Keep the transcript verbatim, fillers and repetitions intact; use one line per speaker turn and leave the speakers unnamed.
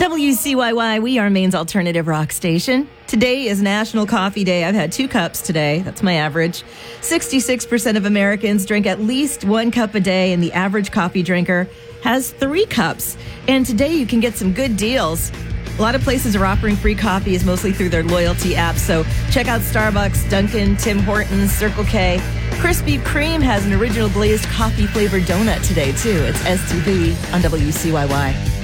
W C Y Y, we are Maine's alternative rock station. Today is National Coffee Day. I've had two cups today. That's my average. sixty-six percent of Americans drink at least one cup a day, and the average coffee drinker has three cups. And today you can get some good deals. A lot of places are offering free coffees, mostly through their loyalty apps. So check out Starbucks, Dunkin', Tim Hortons, Circle K. Krispy Kreme has an original glazed coffee flavored donut today, too. It's S T V on W C Y Y.